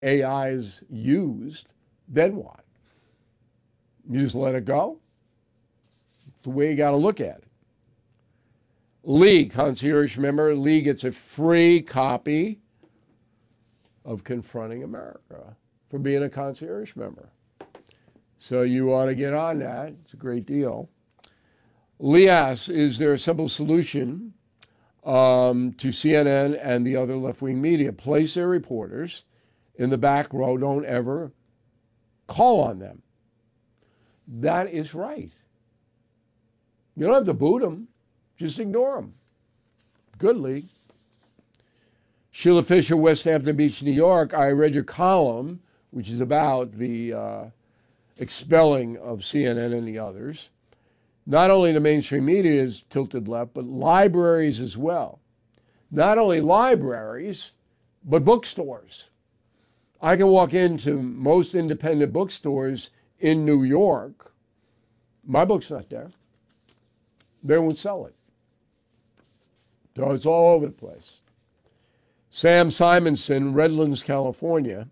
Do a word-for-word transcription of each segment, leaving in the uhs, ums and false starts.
A I is used, then what? You just let it go? It's the way you got to look at it. Lee, concierge member, Lee gets a free copy of Confronting America for being a concierge member. So you ought to get on that. It's a great deal. Lee asks, is there a simple solution um, to C N N and the other left-wing media? Place their reporters in the back row. Don't ever call on them. That is right. You don't have to boot them. Just ignore them. Good, Lee. Sheila Fisher, West Hampton Beach, New York. I read your column, which is about the uh, expelling of C N N and the others. Not only the mainstream media is tilted left, but libraries as well. Not only libraries, but bookstores. I can walk into most independent bookstores in New York. My book's not there. They won't sell it. So it's all over the place. Sam Simonson, Redlands, California.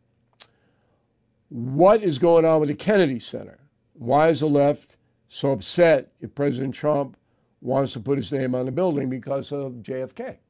What is going on with the Kennedy Center? Why is the left so upset if President Trump wants to put his name on the building because of J F K?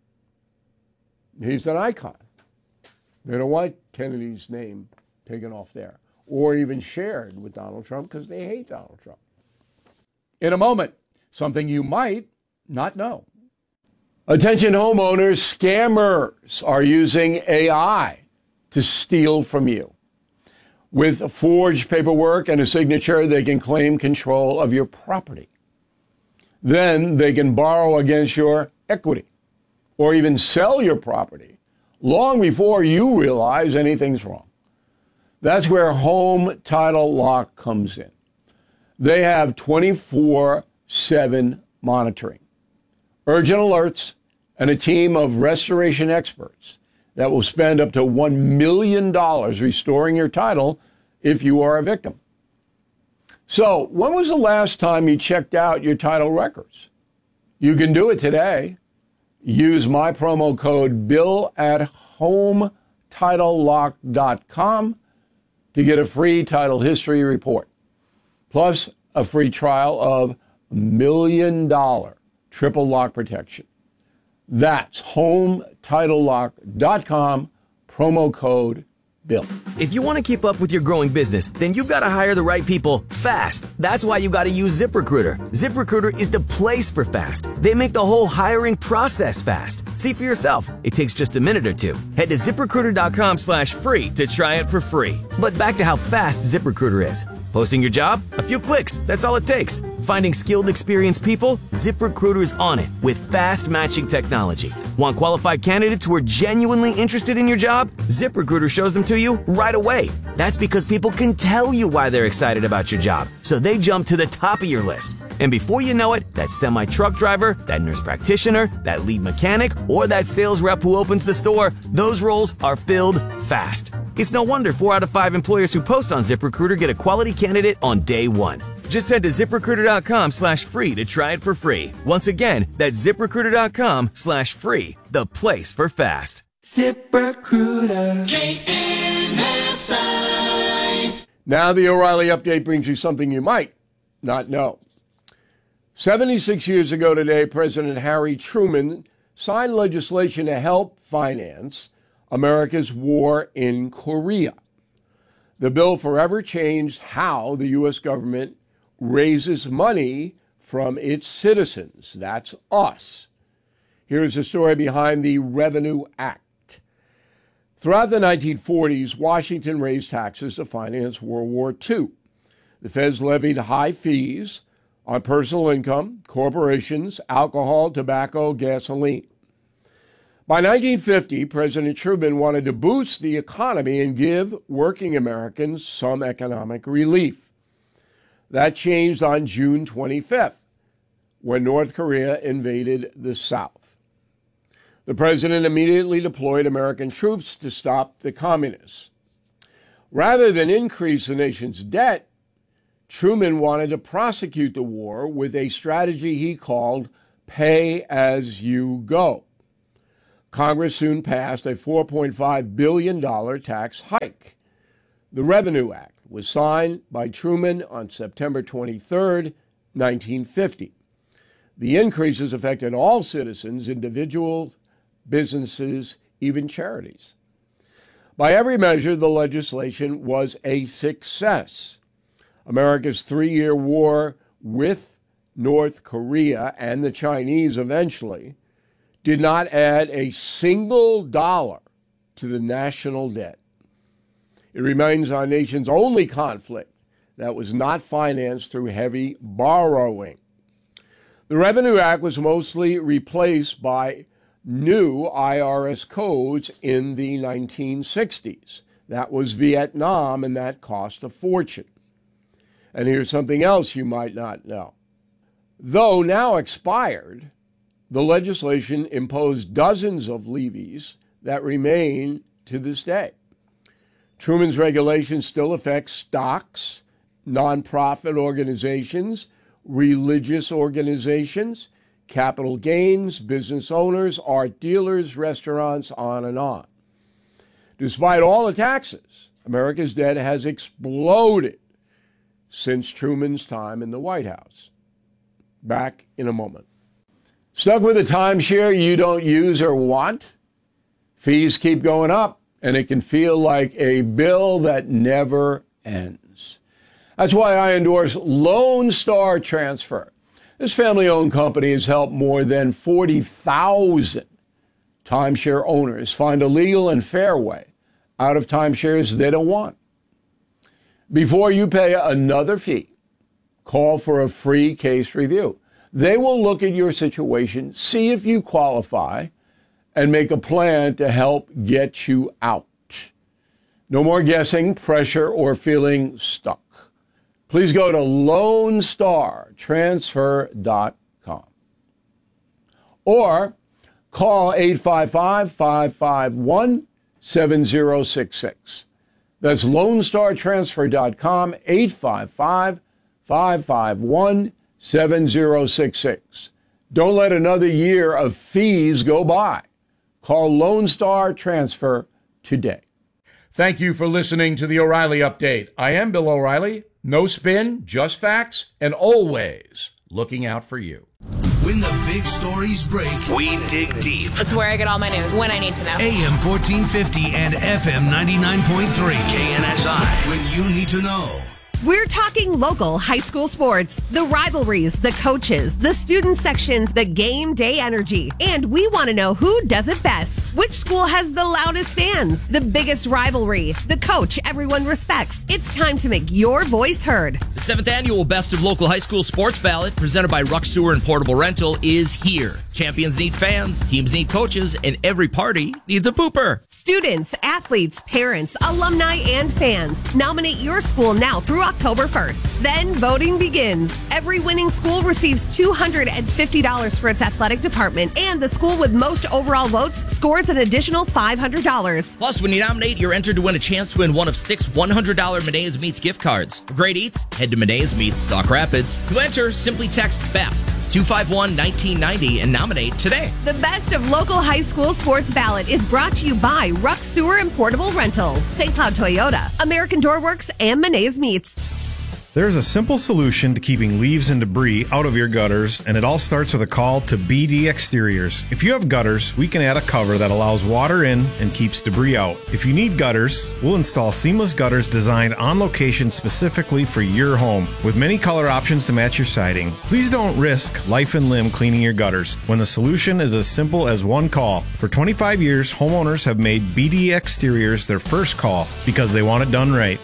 He's an icon. They don't want Kennedy's name taken off there or even shared with Donald Trump because they hate Donald Trump. In a moment, something you might not know. Attention homeowners, scammers are using A I to steal from you. With forged paperwork and a signature, they can claim control of your property. Then they can borrow against your equity or even sell your property long before you realize anything's wrong. That's where Home Title Lock comes in. They have twenty-four seven monitoring, urgent alerts, and a team of restoration experts that will spend up to one million dollars restoring your title if you are a victim. So, when was the last time you checked out your title records? You can do it today. Use my promo code Bill at home title lock dot com to get a free title history report, plus a free trial of million dollar triple lock protection. That's home title lock dot com, promo code Bill. If you want to keep up with your growing business, then you've got to hire the right people fast. That's why you got to use ZipRecruiter. ZipRecruiter is the place for fast. They make the whole hiring process fast. See for yourself. It takes just a minute or two. Head to ZipRecruiter.com slash free to try it for free. But back to how fast ZipRecruiter is. Posting your job? A few clicks. That's all it takes. Finding skilled, experienced people? ZipRecruiter is on it with fast matching technology. Want qualified candidates who are genuinely interested in your job? ZipRecruiter shows them to you right away. That's because people can tell you why they're excited about your job, so they jump to the top of your list. And before you know it, that semi-truck driver, that nurse practitioner, that lead mechanic, or that sales rep who opens the store, those roles are filled fast. It's no wonder four out of five employers who post on ZipRecruiter get a quality candidate on day one. Just head to ZipRecruiter.com slash free to try it for free. Once again, that's ZipRecruiter.com slash free, the place for fast. ZipRecruiter. K N S I. Now the O'Reilly Update brings you something you might not know. seventy-six years ago today, President Harry Truman signed legislation to help finance America's war in Korea. The bill forever changed how the U S government raises money from its citizens. That's us. Here's the story behind the Revenue Act. Throughout the nineteen forties, Washington raised taxes to finance World War Two. The feds levied high fees on personal income, corporations, alcohol, tobacco, gasoline. By nineteen fifty, President Truman wanted to boost the economy and give working Americans some economic relief. That changed on June twenty-fifth, when North Korea invaded the South. The president immediately deployed American troops to stop the communists. Rather than increase the nation's debt, Truman wanted to prosecute the war with a strategy he called pay as you go. Congress soon passed a four point five billion dollars tax hike. The Revenue Act was signed by Truman on September twenty-third, nineteen fifty. The increases affected all citizens, individuals, businesses, even charities. By every measure, the legislation was a success. America's three-year war with North Korea and the Chinese eventually did not add a single dollar to the national debt. It remains our nation's only conflict that was not financed through heavy borrowing. The Revenue Act was mostly replaced by new I R S codes in the nineteen sixties. That was Vietnam, and that cost a fortune. And here's something else you might not know. Though now expired, the legislation imposed dozens of levies that remain to this day. Truman's regulations still affect stocks, nonprofit organizations, religious organizations, capital gains, business owners, art dealers, restaurants, on and on. Despite all the taxes, America's debt has exploded since Truman's time in the White House. Back in a moment. Stuck with a timeshare you don't use or want? Fees keep going up, and it can feel like a bill that never ends. That's why I endorse Lone Star Transfer. This family-owned company has helped more than forty thousand timeshare owners find a legal and fair way out of timeshares they don't want. Before you pay another fee, call for a free case review. They will look at your situation, see if you qualify, and make a plan to help get you out. No more guessing, pressure, or feeling stuck. Please go to lone star transfer dot com or call eight five five, five five one, seven zero six six. That's lone star transfer dot com, eight five five, five five one, seven zero six six. Don't let another year of fees go by. Call Lone Star Transfer today. Thank you for listening to the O'Reilly Update. I am Bill O'Reilly. No spin, just facts, and always looking out for you. When the big stories break, we dig deep. It's where I get all my news, when I need to know. A M fourteen fifty and F M ninety-nine point three. K N S I. When you need to know. We're talking local high school sports, the rivalries, the coaches, the student sections, the game day energy. And we want to know who does it best. Which school has the loudest fans, the biggest rivalry, the coach everyone respects. It's time to make your voice heard. The seventh annual Best of Local High School Sports Ballot, presented by Ruck Sewer and Portable Rental, is here. Champions need fans, teams need coaches, and every party needs a pooper. Students, athletes, parents, alumni, and fans. Nominate your school now through October first. Then voting begins. Every winning school receives two hundred fifty dollars for its athletic department, and the school with most overall votes scores an additional five hundred dollars. Plus, when you nominate, you're entered to win a chance to win one of six one hundred dollars Medea's Meats gift cards. For great eats, head to Medea's Meats, Stock Rapids. To enter, simply text BEST two five one, one nine nine zero and nominate today. The Best of Local High School Sports Ballot is brought to you by Ruck Sewer and Portable Rental, Saint Cloud Toyota, American Doorworks, and Medea's Meats. There's a simple solution to keeping leaves and debris out of your gutters, and it all starts with a call to B D Exteriors. If you have gutters, we can add a cover that allows water in and keeps debris out. If you need gutters, we'll install seamless gutters designed on location specifically for your home, with many color options to match your siding. Please don't risk life and limb cleaning your gutters when the solution is as simple as one call. For twenty-five years, homeowners have made B D Exteriors their first call because they want it done right.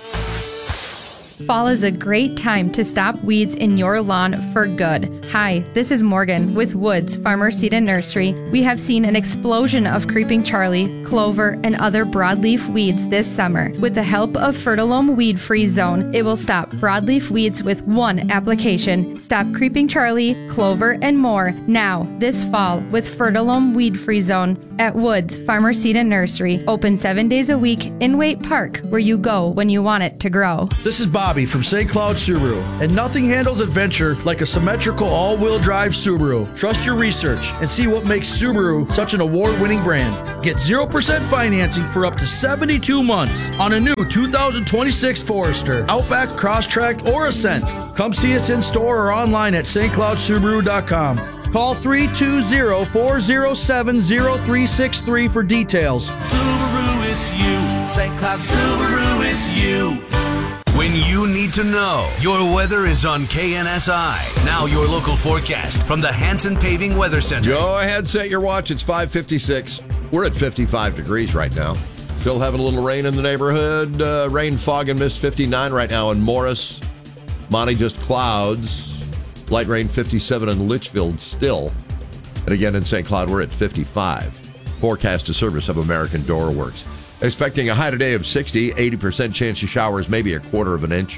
Fall is a great time to stop weeds in your lawn for good. Hi, this is Morgan with Woods Farmer Seed and Nursery. We have seen an explosion of creeping Charlie, clover, and other broadleaf weeds this summer. With the help of Fertilome Weed Free Zone, it will stop broadleaf weeds with one application. Stop creeping Charlie, clover, and more now this fall with Fertilome Weed Free Zone at Woods Farmer Seed and Nursery. Open seven days a week in Waite Park, where you go when you want it to grow. This is Bob Bobby from Saint Cloud Subaru, and nothing handles adventure like a symmetrical all-wheel drive Subaru. Trust your research and see what makes Subaru such an award-winning brand. Get zero percent financing for up to seventy-two months on a new two thousand twenty-six Forester, Outback, Crosstrek, or Ascent. Come see us in store or online at s t cloud subaru dot com. Call three two zero, four zero seven, zero three six three for details. Subaru, it's you. Saint Cloud Subaru, it's you. When you need to know, your weather is on K N S I. Now your local forecast from the Hanson Paving Weather Center. Go ahead, set your watch. It's five fifty-six. We're at fifty-five degrees right now. Still having a little rain in the neighborhood. Uh, rain, fog, and mist, fifty-nine right now in Morris. Monty, just clouds. Light rain, fifty-seven in Litchfield still. And again in Saint Cloud, we're at fifty-five. Forecast to service of American Door Works. Expecting a high today of sixty, eighty percent chance of showers, maybe a quarter of an inch.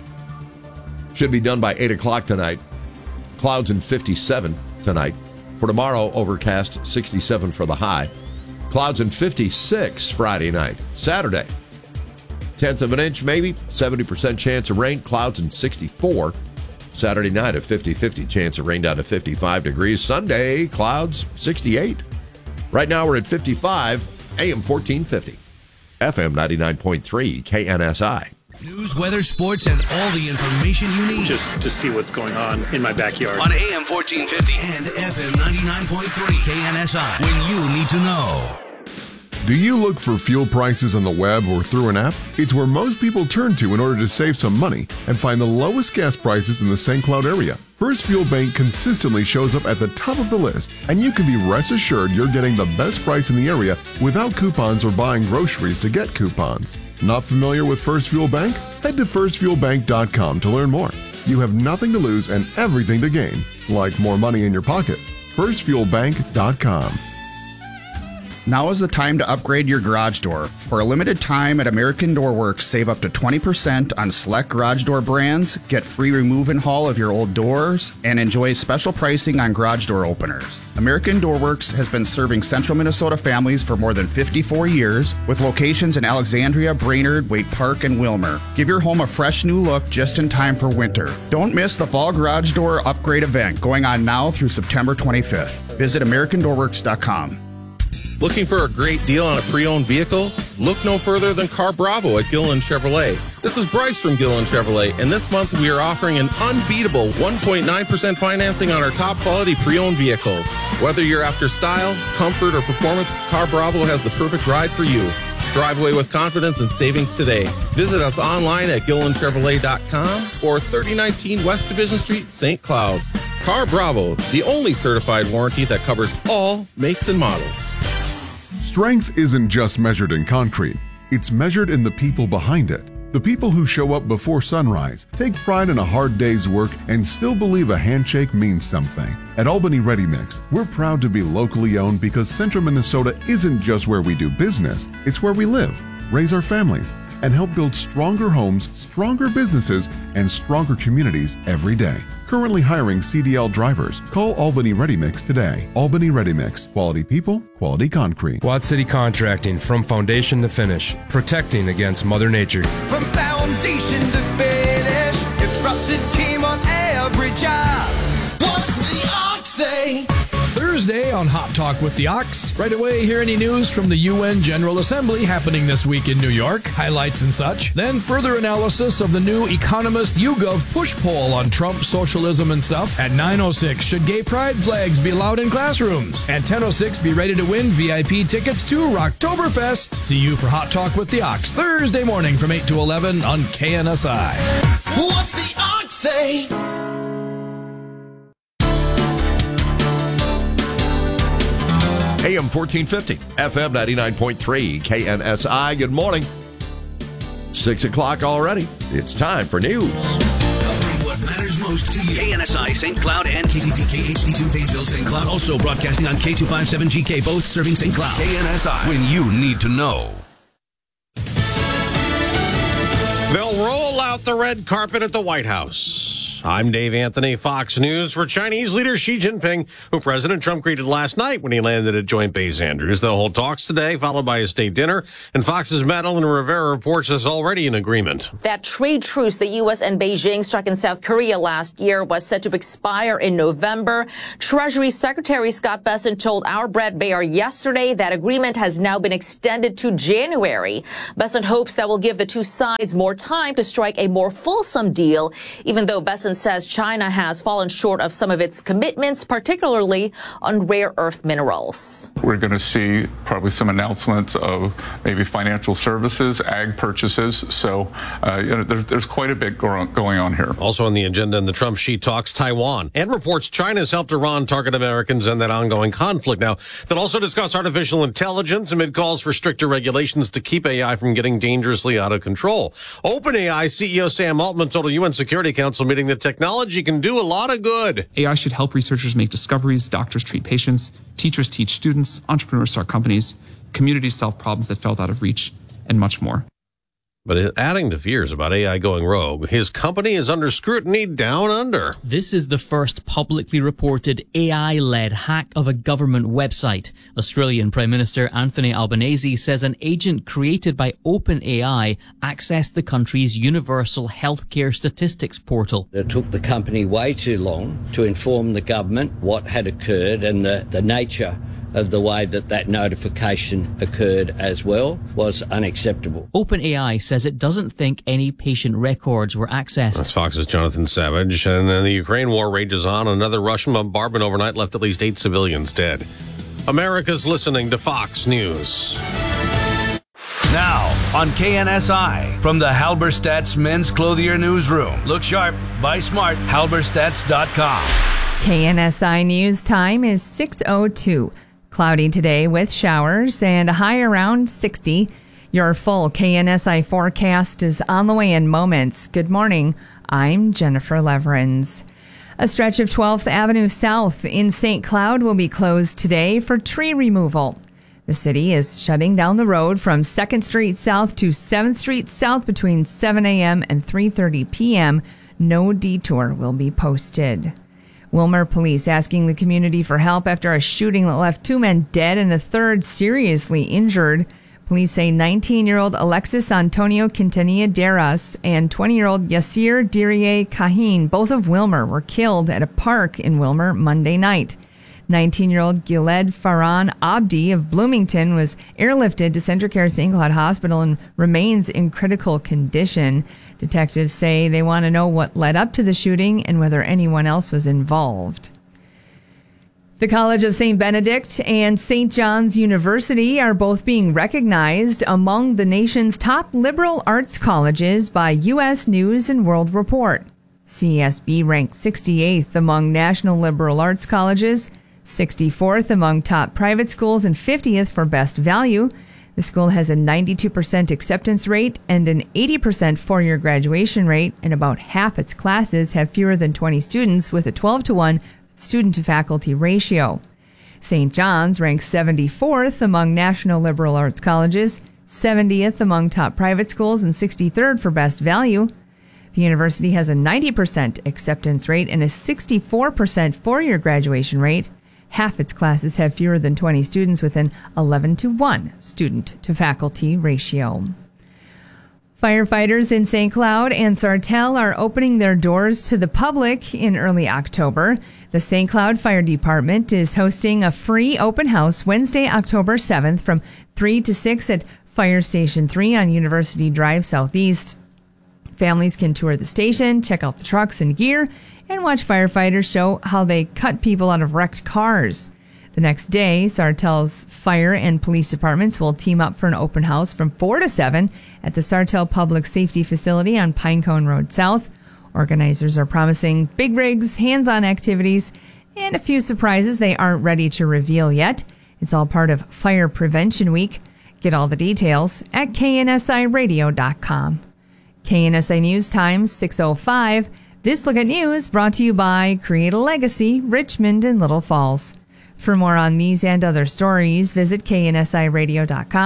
Should be done by eight o'clock tonight. Clouds in fifty-seven tonight. For tomorrow, overcast, sixty-seven for the high. Clouds in fifty-six Friday night. Saturday, tenth of an inch maybe, seventy percent chance of rain. Clouds in sixty-four. Saturday night, a fifty-fifty chance of rain down to fifty-five degrees. Sunday, clouds, sixty-eight. Right now, we're at fifty-five, A M fourteen fifty. F M ninety-nine point three, K N S I. News, weather, sports, and all the information you need. Just to see what's going on in my backyard. On A M fourteen fifty and F M ninety-nine point three, K N S I. When you need to know. Do you look for fuel prices on the web or through an app? It's where most people turn to in order to save some money and find the lowest gas prices in the Saint Cloud area. First Fuel Bank consistently shows up at the top of the list, and you can be rest assured you're getting the best price in the area without coupons or buying groceries to get coupons. Not familiar with First Fuel Bank? Head to first fuel bank dot com to learn more. You have nothing to lose and everything to gain, like more money in your pocket. first fuel bank dot com. Now is the time to upgrade your garage door. For a limited time at American Door Works, save up to twenty percent on select garage door brands, get free remove and haul of your old doors, and enjoy special pricing on garage door openers. American Door Works has been serving central Minnesota families for more than fifty-four years, with locations in Alexandria, Brainerd, Waite Park, and Wilmer. Give your home a fresh new look just in time for winter. Don't miss the fall garage door upgrade event going on now through September twenty-fifth. Visit american door works dot com. Looking for a great deal on a pre-owned vehicle? Look no further than Car Bravo at Gilliland Chevrolet. This is Bryce from Gilliland Chevrolet, and this month we are offering an unbeatable one point nine percent financing on our top quality pre-owned vehicles. Whether you're after style, comfort, or performance, Car Bravo has the perfect ride for you. Drive away with confidence and savings today. Visit us online at gilliland chevrolet dot com or thirty nineteen West Division Street, Saint Cloud. Car Bravo, the only certified warranty that covers all makes and models. Strength isn't just measured in concrete. It's measured in the people behind it. The people who show up before sunrise, take pride in a hard day's work, and still believe a handshake means something. At Albany Ready Mix, we're proud to be locally owned because Central Minnesota isn't just where we do business, it's where we live, raise our families, and help build stronger homes, stronger businesses, and stronger communities every day. Currently hiring C D L drivers. Call Albany Ready Mix today. Albany Ready Mix. Quality people, quality concrete. Quad City Contracting, from foundation to finish, protecting against Mother Nature. From foundation to finish, a trusted team on every job. What's the Ox say? Thursday on Hot Talk with the Ox. Right away, hear any news from the U N General Assembly happening this week in New York, highlights and such. Then further analysis of the new Economist YouGov push poll on Trump socialism and stuff. At nine oh six, should gay pride flags be allowed in classrooms? At ten oh six, be ready to win V I P tickets to Rocktoberfest. See you for Hot Talk with the Ox Thursday morning from eight to eleven on K N S I. What's the Ox say? A M fourteen fifty, F M ninety-nine point three, K N S I. Good morning. Six o'clock already. It's time for news. Covering what matters most to you. K N S I, Saint Cloud, and K C P K H D two, Pageville, Saint Cloud. Also broadcasting on K two fifty-seven G K, both serving Saint Cloud. K N S I, when you need to know. They'll roll out the red carpet at the White House. News. I'm Dave Anthony, Fox News. For Chinese leader Xi Jinping, who President Trump greeted last night when he landed at Joint Base Andrews. They'll hold talks today, followed by a state dinner. And Fox's Madeline Rivera reports there's already an agreement. That trade truce the U S and Beijing struck in South Korea last year was set to expire in November. Treasury Secretary Scott Bessent told our Brett Baer yesterday that agreement has now been extended to January. Bessent hopes that will give the two sides more time to strike a more fulsome deal, even though Bessent says China has fallen short of some of its commitments, particularly on rare earth minerals. We're going to see probably some announcements of maybe financial services, ag purchases. So uh, you know, there's, there's quite a bit going on here. Also on the agenda in the Trump-Xi talks, Taiwan, and reports China's helped Iran target Americans in that ongoing conflict. Now, they'll also discuss artificial intelligence amid calls for stricter regulations to keep A I from getting dangerously out of control. OpenAI C E O Sam Altman told a U N Security Council meeting that technology can do a lot of good. A I should help researchers make discoveries, doctors treat patients, teachers teach students, entrepreneurs start companies, communities solve problems that felt out of reach, and much more. But adding to fears about A I going rogue, his company is under scrutiny down under. This is the first publicly reported A I-led hack of a government website. Australian Prime Minister Anthony Albanese says an agent created by OpenAI accessed the country's universal healthcare statistics portal. It took the company way too long to inform the government what had occurred, and the, the nature of the way that that notification occurred as well was unacceptable. OpenAI says it doesn't think any patient records were accessed. That's Fox's Jonathan Savage. And then the Ukraine war rages on. Another Russian bombardment overnight left at least eight civilians dead. America's listening to Fox News. Now on K N S I from the Halberstadt's Men's Clothier Newsroom. Look sharp, buy smart, halberstadts dot com. K N S I News time is six oh two. Cloudy today with showers and a high around sixty. Your full K N S I forecast is on the way in moments. Good morning. I'm Jennifer Leverins. A stretch of twelfth Avenue South in Saint Cloud will be closed today for tree removal. The city is shutting down the road from second Street South to seventh Street South between seven a.m. and three thirty p.m. No detour will be posted. Wilmer police asking the community for help after a shooting that left two men dead and a third seriously injured. Police say nineteen-year-old Alexis Antonio Quintanilla Deras and twenty-year-old Yasir Dirie Kahin, both of Wilmer, were killed at a park in Wilmer Monday night. nineteen-year-old Giled Farhan Abdi of Bloomington was airlifted to Centracare Saint Cloud Hospital and remains in critical condition. Detectives say they want to know what led up to the shooting and whether anyone else was involved. The College of Saint Benedict and Saint John's University are both being recognized among the nation's top liberal arts colleges by U S News and World Report. C S B ranked sixty-eighth among national liberal arts colleges, sixty-fourth among top private schools, and fiftieth for best value. The school has a ninety-two percent acceptance rate and an eighty percent four-year graduation rate, and about half its classes have fewer than twenty students with a twelve to one student-to-faculty ratio. Saint John's ranks seventy-fourth among national liberal arts colleges, seventieth among top private schools, and sixty-third for best value. The university has a ninety percent acceptance rate and a sixty-four percent four-year graduation rate. Half its classes have fewer than twenty students with an eleven to one student-to-faculty ratio. Firefighters in Saint Cloud and Sartell are opening their doors to the public in early October. The Saint Cloud Fire Department is hosting a free open house Wednesday, October seventh from three to six at Fire Station three on University Drive Southeast. Families can tour the station, check out the trucks and gear, and watch firefighters show how they cut people out of wrecked cars. The next day, Sartell's fire and police departments will team up for an open house from four to seven at the Sartell Public Safety Facility on Pinecone Road South. Organizers are promising big rigs, hands-on activities, and a few surprises they aren't ready to reveal yet. It's all part of Fire Prevention Week. Get all the details at K N S I radio dot com. K N S I News Time, six oh five. This Look at News brought to you by Create a Legacy, Richmond and Little Falls. For more on these and other stories, visit K N S I radio dot com. I'm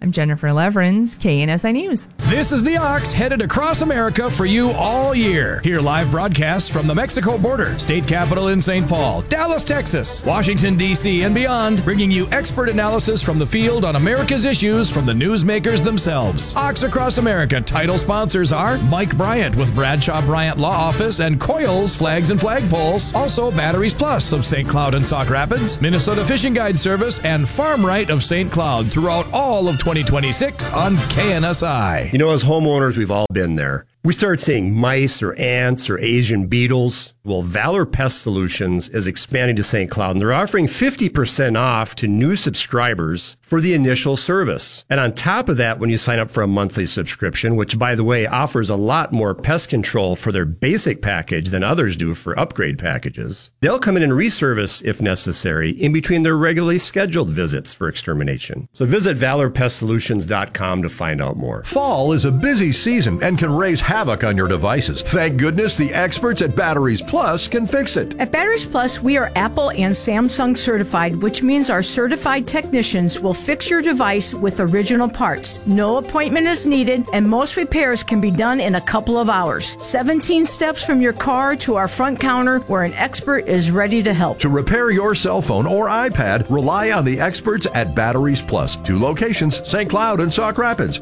I'm Jennifer Leverins, K N S I News. This is the Ox headed across America for you all year. Hear live broadcasts from the Mexico border, state capital in Saint Paul, Dallas, Texas, Washington, D C, and beyond, bringing you expert analysis from the field on America's issues from the newsmakers themselves. Ox Across America title sponsors are Mike Bryant with Bradshaw Bryant Law Office and Coils Flags and Flagpoles. Also Batteries Plus of Saint Cloud and Sauk Rapids, Minnesota Fishing Guide Service, and Farm Right of Saint Cloud throughout all of twenty twenty-six on K N S I. You know, as homeowners, we've all been there. We start seeing mice or ants or Asian beetles. Well, Valor Pest Solutions is expanding to Saint Cloud, and they're offering fifty percent off to new subscribers for the initial service. And on top of that, when you sign up for a monthly subscription, which, by the way, offers a lot more pest control for their basic package than others do for upgrade packages, they'll come in and reservice, if necessary, in between their regularly scheduled visits for extermination. So visit valor pest solutions dot com to find out more. Fall is a busy season and can raise havoc on your devices. Thank goodness the experts at Batteries Plus can fix it. At Batteries Plus, we are Apple and Samsung certified, which means our certified technicians will fix your device with original parts. No appointment is needed, and most repairs can be done in a couple of hours. seventeen steps from your car to our front counter where an expert is ready to help. To repair your cell phone or iPad, rely on the experts at Batteries Plus. Two locations, Saint Cloud and Sauk Rapids.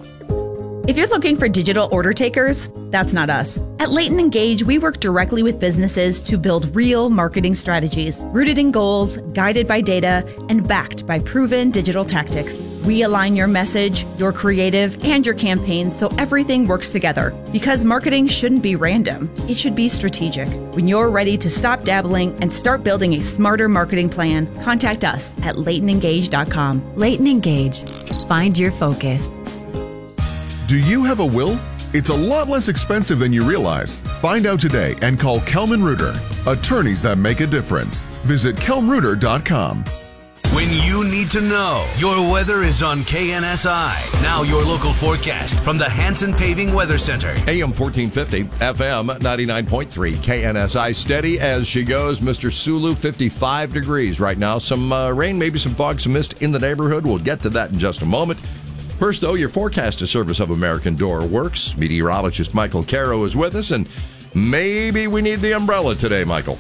If you're looking for digital order takers, that's not us. At Leighton Engage, we work directly with businesses to build real marketing strategies, rooted in goals, guided by data, and backed by proven digital tactics. We align your message, your creative, and your campaigns so everything works together. Because marketing shouldn't be random, it should be strategic. When you're ready to stop dabbling and start building a smarter marketing plan, contact us at leighton engage dot com. Leighton Engage. Find your focus. Do you have a will? It's a lot less expensive than you realize. Find out today and call Kelman Reuter, attorneys that make a difference. Visit kelm reuter dot com. When you need to know, your weather is on K N S I. Now your local forecast from the Hanson Paving Weather Center. A M fourteen fifty, F M ninety-nine point three, K N S I. Steady as she goes. Mister Sulu, fifty-five degrees right now. Some uh, rain, maybe some fog, some mist in the neighborhood. We'll get to that in just a moment. First, though, your forecast is service of American Door Works. Meteorologist Michael Caro is with us, and maybe we need the umbrella today, Michael.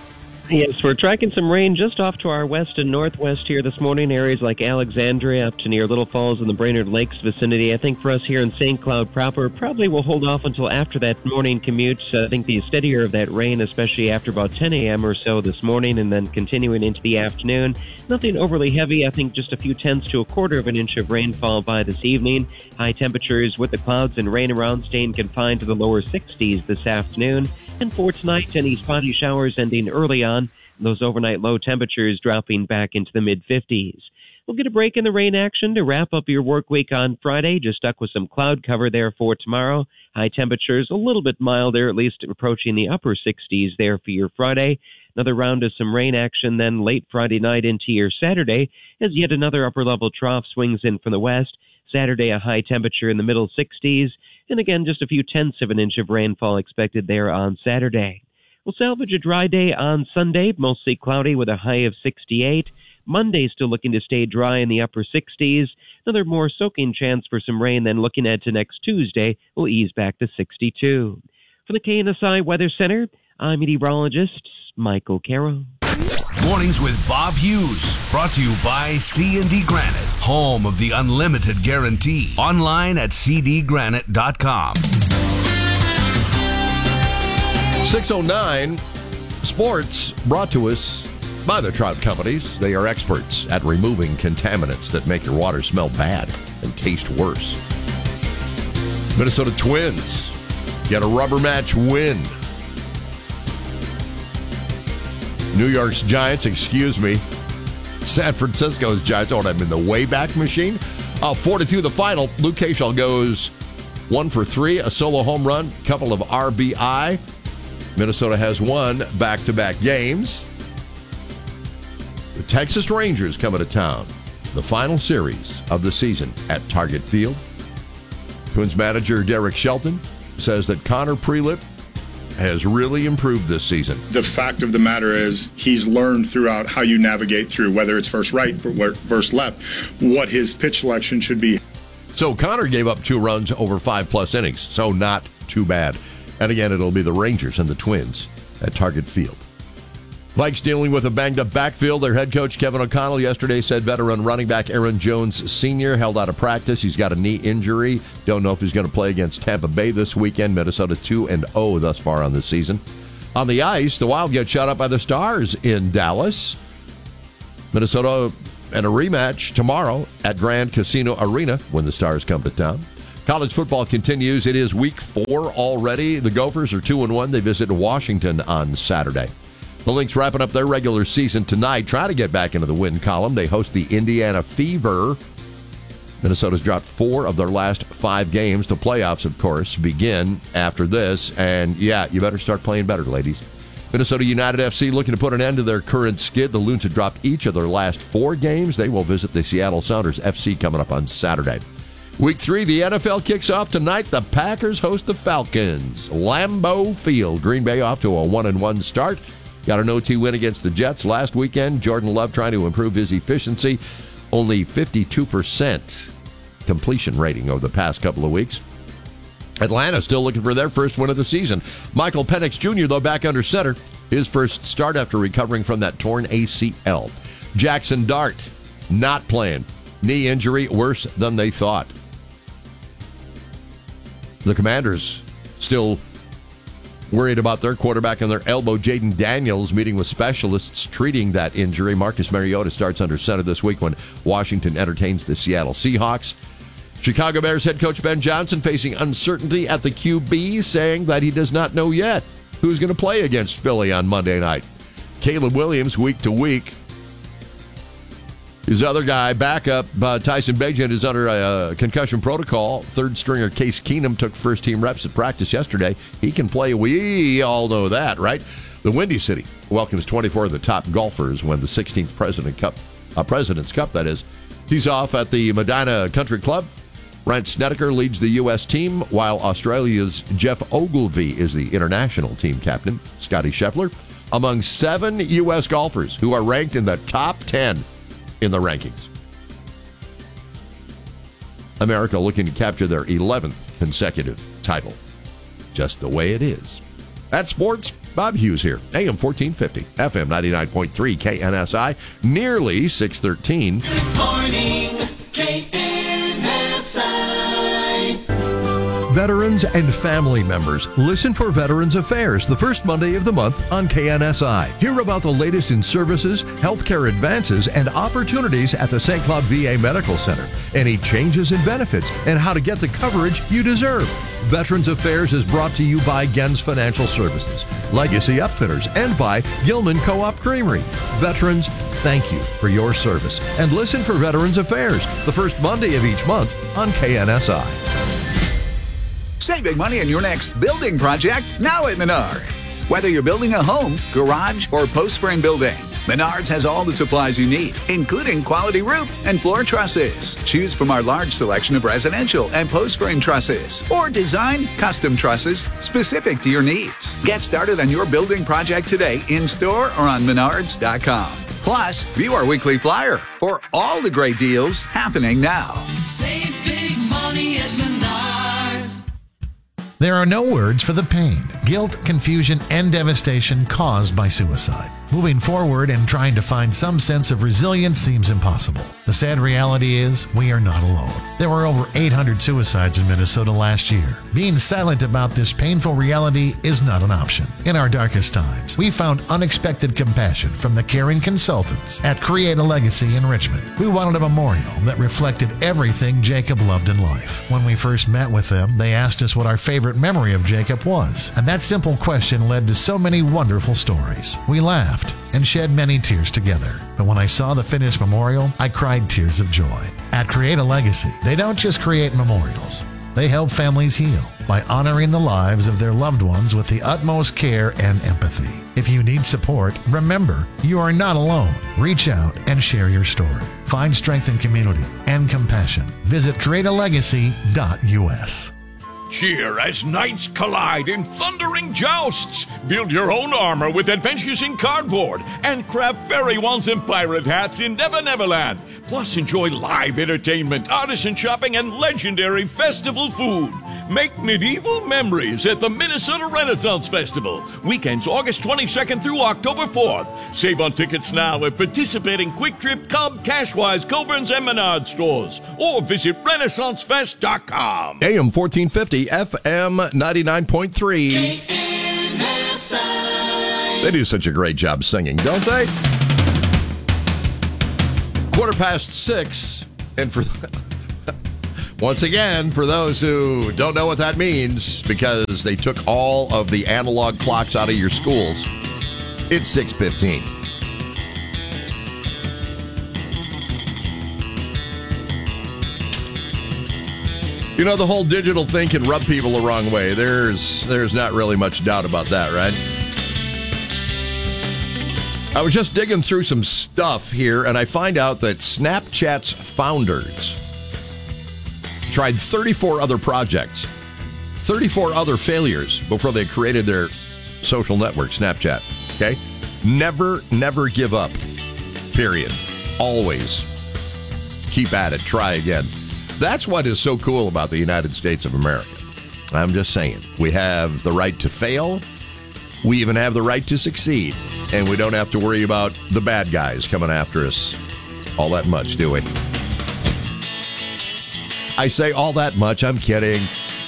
Yes, we're tracking some rain just off to our west and northwest here this morning, areas like Alexandria up to near Little Falls in the Brainerd Lakes vicinity. I think for us here in Saint Cloud proper, probably we'll hold off until after that morning commute. So I think the steadier of that rain, especially after about ten a.m. or so this morning, and then continuing into the afternoon. Nothing overly heavy. I think just a few tenths to a quarter of an inch of rainfall by this evening. High temperatures with the clouds and rain around staying confined to the lower sixties this afternoon. And for tonight, any spotty showers ending early on. Those overnight low temperatures dropping back into the mid-fifties. We'll get a break in the rain action to wrap up your work week on Friday. Just stuck with some cloud cover there for tomorrow. High temperatures a little bit milder, at least approaching the upper sixties there for your Friday. Another round of some rain action then late Friday night into your Saturday as yet another upper-level trough swings in from the west. Saturday, a high temperature in the middle sixties. And again, just a few tenths of an inch of rainfall expected there on Saturday. We'll salvage a dry day on Sunday, mostly cloudy with a high of sixty-eight. Monday still looking to stay dry in the upper sixties. Another more soaking chance for some rain, then looking ahead to next Tuesday, we'll ease back to sixty-two. For the K N S I Weather Center, I'm meteorologist Michael Caro. Mornings with Bob Hughes, brought to you by C and D Granite, home of the unlimited guarantee. Online at c d granite dot com. six oh nine Sports, brought to us by the Trout Companies. They are experts at removing contaminants that make your water smell bad and taste worse. Minnesota Twins get a rubber match win. New York's Giants, excuse me. San Francisco's Giants, oh, I'm in the Wayback Machine. Uh, four to two the final. Luke Kershaw goes one for three, a solo home run, couple of R B I. Minnesota has won back-to-back games. The Texas Rangers coming to town. The final series of the season at Target Field. Twins manager Derek Shelton says that Connor Prelip has really improved this season. The fact of the matter is he's learned throughout how you navigate through, whether it's first right, first left, what his pitch selection should be. So Connor gave up two runs over five-plus innings, so not too bad. And again, it'll be the Rangers and the Twins at Target Field. Vikes dealing with a banged-up backfield. Their head coach, Kevin O'Connell, yesterday said veteran running back Aaron Jones Senior held out of practice. He's got a knee injury. Don't know if he's going to play against Tampa Bay this weekend. Minnesota two and oh thus far on this season. On the ice, the Wild get shot up by the Stars in Dallas. Minnesota and a rematch tomorrow at Grand Casino Arena when the Stars come to town. College football continues. It is week four already. The Gophers are two and one. They visit Washington on Saturday. The Lynx wrapping up their regular season tonight, trying to get back into the win column. They host the Indiana Fever. Minnesota's dropped four of their last five games. The playoffs, of course, begin after this. And, yeah, you better start playing better, ladies. Minnesota United F C looking to put an end to their current skid. The Loons have dropped each of their last four games. They will visit the Seattle Sounders F C coming up on Saturday. Week three, the N F L kicks off tonight. The Packers host the Falcons. Lambeau Field. Green Bay off to a one and one start. Got an O T win against the Jets last weekend. Jordan Love trying to improve his efficiency. Only fifty-two percent completion rating over the past couple of weeks. Atlanta still looking for their first win of the season. Michael Penix Junior, though, back under center. His first start after recovering from that torn A C L. Jackson Dart not playing. Knee injury worse than they thought. The Commanders still worried about their quarterback and their elbow. Jaden Daniels meeting with specialists treating that injury. Marcus Mariota starts under center this week when Washington entertains the Seattle Seahawks. Chicago Bears head coach Ben Johnson facing uncertainty at the Q B, saying that he does not know yet who's going to play against Philly on Monday night. Caleb Williams, week to week. His other guy, backup, uh, Tyson Bagent, is under a, a concussion protocol. Third stringer Case Keenum took first-team reps at practice yesterday. He can play. We all know that, right? The Windy City welcomes twenty-four of the top golfers when the sixteenth President Cup, uh, President's Cup, that is, tees off at the Medina Country Club. Ryan Snedeker leads the U S team, while Australia's Jeff Ogilvy is the international team captain. Scotty Scheffler among seven U S golfers who are ranked in the top ten in the rankings. America looking to capture their eleventh consecutive title. Just the way it is. At sports, Bob Hughes here. A M fourteen fifty, F M ninety-nine point three, K N S I, nearly six thirteen. Good morning, K N S I. Veterans and family members, listen for Veterans Affairs the first Monday of the month on K N S I. Hear about the latest in services, healthcare advances, and opportunities at the Saint Cloud V A Medical Center. Any changes in benefits and how to get the coverage you deserve. Veterans Affairs is brought to you by Gens Financial Services, Legacy Upfitters, and by Gilman Co-op Creamery. Veterans, thank you for your service. And listen for Veterans Affairs the first Monday of each month on K N S I. Save big money on your next building project now at Menards. Whether you're building a home, garage, or post frame building, Menards has all the supplies you need, including quality roof and floor trusses. Choose from our large selection of residential and post frame trusses, or design custom trusses specific to your needs. Get started on your building project today in store or on menards dot com. Plus, view our weekly flyer for all the great deals happening now. Save big money at Menards. There are no words for the pain, guilt, confusion, and devastation caused by suicide. Moving forward and trying to find some sense of resilience seems impossible. The sad reality is we are not alone. There were over eight hundred suicides in Minnesota last year. Being silent about this painful reality is not an option. In our darkest times, we found unexpected compassion from the caring consultants at Create a Legacy in Richmond. We wanted a memorial that reflected everything Jacob loved in life. When we first met with them, they asked us what our favorite memory of Jacob was, and that simple question led to so many wonderful stories. We laughed and shed many tears together. But when I saw the finished memorial, I cried tears of joy. At Create a Legacy, they don't just create memorials. They help families heal by honoring the lives of their loved ones with the utmost care and empathy. If you need support, remember, you are not alone. Reach out and share your story. Find strength in community and compassion. Visit create a legacy dot U S. Cheer as knights collide in thundering jousts. Build your own armor with Adventures in Cardboard and craft fairy wands and pirate hats in Never Neverland. Plus, enjoy live entertainment, artisan shopping, and legendary festival food. Make medieval memories at the Minnesota Renaissance Festival. Weekends August twenty-second through October fourth. Save on tickets now at participating Quick Trip, Cub, Cashwise, Coburn's, and Menard stores. Or visit renaissance fest dot com. A M fourteen fifty, F M ninety-nine point three. K N S I. They do such a great job singing, don't they? Quarter past six, and for once again, for those who don't know what that means, because they took all of the analog clocks out of your schools, it's six fifteen. You know, the whole digital thing can rub people the wrong way. There's there's not really much doubt about that, right? I was just digging through some stuff here, and I find out that Snapchat's founders tried thirty-four other projects, thirty-four other failures before they created their social network, Snapchat, okay? Never, never give up, period. Always keep at it, try again. That's what is so cool about the United States of America. I'm just saying, we have the right to fail. We even have the right to succeed. And we don't have to worry about the bad guys coming after us all that much, do we? I say all that much, I'm kidding.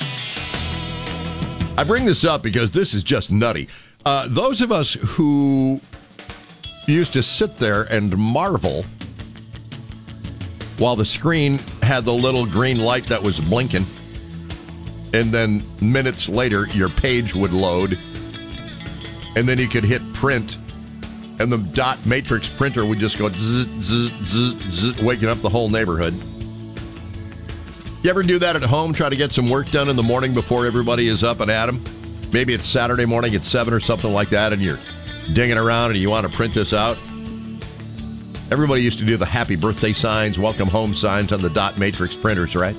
I bring this up because this is just nutty. Uh, those of us who used to sit there and marvel while the screen had the little green light that was blinking, and then minutes later your page would load, and then you could hit print, and the dot matrix printer would just go zzz, zzz, zzz, zzz, waking up the whole neighborhood. You ever do that at home, try to get some work done in the morning before everybody is up and at 'em? Maybe it's Saturday morning at seven or something like that, and you're dinging around and you want to print this out? Everybody used to do the happy birthday signs, welcome home signs on the dot matrix printers, right?